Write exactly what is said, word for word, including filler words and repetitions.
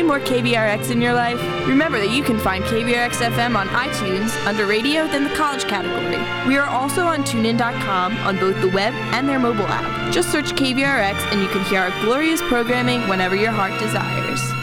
Wanting more K V R X in your life? Remember that you can find K V R X F M on iTunes under Radio, then the college category. We are also on tune in dot com on both the web and their mobile app. Just search K V R X and you can hear our glorious programming whenever your heart desires.